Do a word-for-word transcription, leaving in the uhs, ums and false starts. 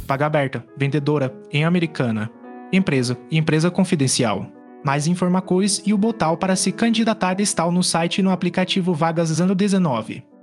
Vaga aberta, vendedora, em Americana. Empresa, empresa confidencial. Mais informações e o botão para se candidatar estão no site e no aplicativo Vagas ano dezenove.